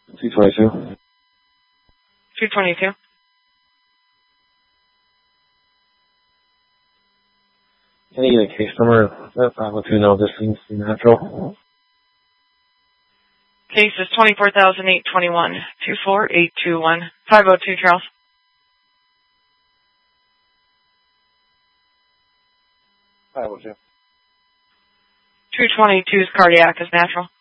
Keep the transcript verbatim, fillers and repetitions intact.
two twenty-two. two twenty-two. Can you get a case number? five oh two, no, this seems to be natural. Case is twenty-four thousand eight hundred twenty-one. two four eight two one. five oh two, Charles. five oh two. two twenty-two's cardiac is natural.